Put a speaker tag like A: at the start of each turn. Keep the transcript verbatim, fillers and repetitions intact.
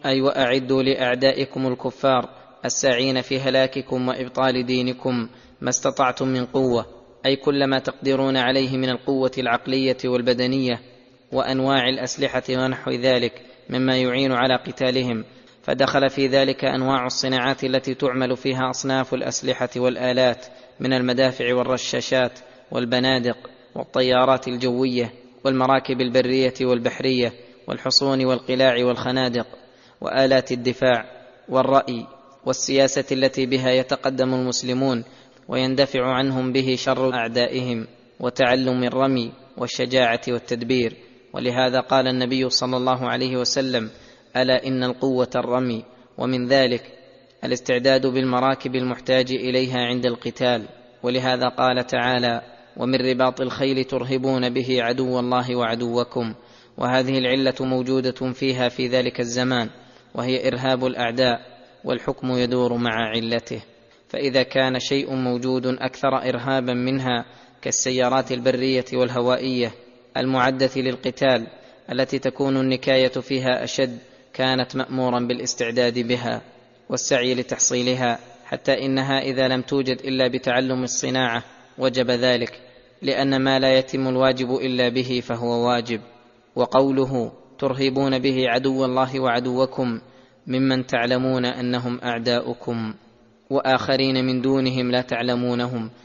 A: أي وأعدوا لأعدائكم الكفار الساعين في هلاككم وإبطال دينكم ما استطعتم من قوة، أي كل ما تقدرون عليه من القوة العقلية والبدنية وأنواع الأسلحة ونحو ذلك مما يعين على قتالهم. فدخل في ذلك أنواع الصناعات التي تعمل فيها أصناف الأسلحة والآلات من المدافع والرشاشات والبنادق والطيارات الجوية والمراكب البرية والبحرية والحصون والقلاع والخنادق وآلات الدفاع والرأي والسياسة التي بها يتقدم المسلمون ويندفع عنهم به شر أعدائهم، وتعلم الرمي والشجاعة والتدبير. ولهذا قال النبي صلى الله عليه وسلم: ألا إن القوة الرمي، ومن ذلك الاستعداد بالمراكب المحتاج إليها عند القتال. ولهذا قال تعالى: ومن رباط الخيل ترهبون به عدو الله وعدوكم. وهذه العلة موجودة فيها في ذلك الزمان، وهي إرهاب الأعداء، والحكم يدور مع علته. فإذا كان شيء موجود أكثر إرهابا منها كالسيارات البرية والهوائية المعدة للقتال التي تكون النكاية فيها أشد، كانت مأمورا بالاستعداد بها والسعي لتحصيلها، حتى إنها إذا لم توجد إلا بتعلم الصناعة وجب ذلك، لأن ما لا يتم الواجب إلا به فهو واجب. وقوله ترهبون به عدو الله وعدوكم ممن تعلمون أنهم أعداؤكم وآخرين من دونهم لا تعلمونهم،